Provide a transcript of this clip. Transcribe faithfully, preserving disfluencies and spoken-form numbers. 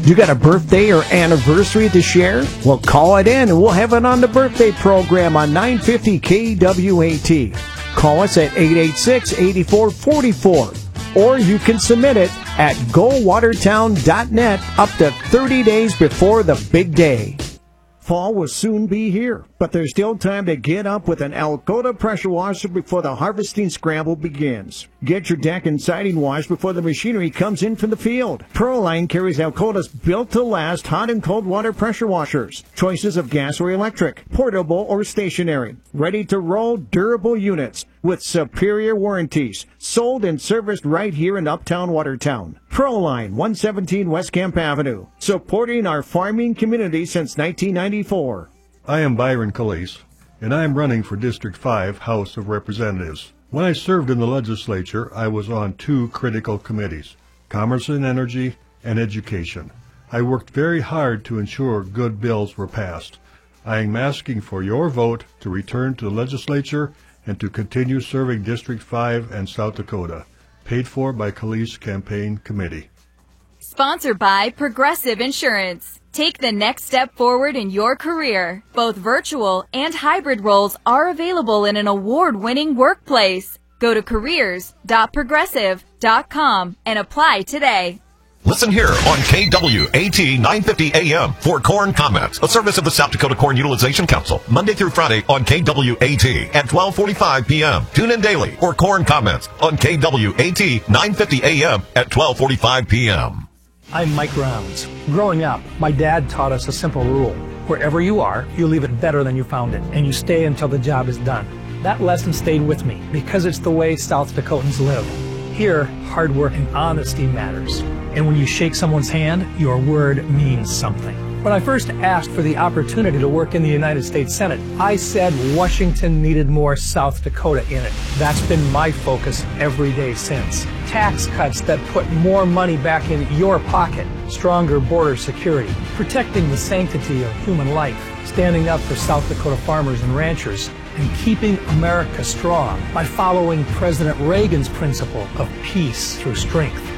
You got a birthday or anniversary to share? Well, call it in and we'll have it on the birthday program on nine fifty K W A T. Call us at eight eight six, eight four four four. Or you can submit it at go watertown dot net up to thirty days before the big day. Fall will soon be here, but there's still time to get up with an Alcoa pressure washer before the harvesting scramble begins. Get your deck and siding washed before the machinery comes in from the field. Proline carries Alcoa's built-to-last hot and cold water pressure washers. Choices of gas or electric, portable or stationary. Ready-to-roll, durable units with superior warranties. Sold and serviced right here in Uptown Watertown. Proline, one seventeen West Camp Avenue. Supporting our farming community since nineteen ninety-four. I am Byron Calise, and I am running for District five House of Representatives. When I served in the legislature, I was on two critical committees, Commerce and Energy and Education. I worked very hard to ensure good bills were passed. I am asking for your vote to return to the legislature and to continue serving District five and South Dakota. Paid for by Calise Campaign Committee. Sponsored by Progressive Insurance. Take the next step forward in your career. Both virtual and hybrid roles are available in an award-winning workplace. Go to careers dot progressive dot com and apply today. Listen here on K W A T nine fifty A M for Corn Comments, a service of the South Dakota Corn Utilization Council, Monday through Friday on K W A T at twelve forty-five p m Tune in daily for Corn Comments on K W A T nine fifty A M at twelve forty-five p m I'm Mike Rounds. Growing up, my dad taught us a simple rule. Wherever you are, you leave it better than you found it, and you stay until the job is done. That lesson stayed with me because it's the way South Dakotans live. Here, hard work and honesty matters. And when you shake someone's hand, your word means something. When I first asked for the opportunity to work in the United States Senate, I said Washington needed more South Dakota in it. That's been my focus every day since. Tax cuts that put more money back in your pocket, stronger border security, protecting the sanctity of human life, standing up for South Dakota farmers and ranchers, and keeping America strong by following President Reagan's principle of peace through strength.